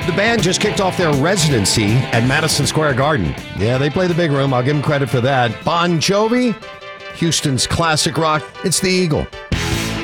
The band just kicked off their residency at Madison Square Garden. Yeah, they play the big room. I'll give them credit for that. Bon Jovi, Houston's classic rock. It's the Eagle.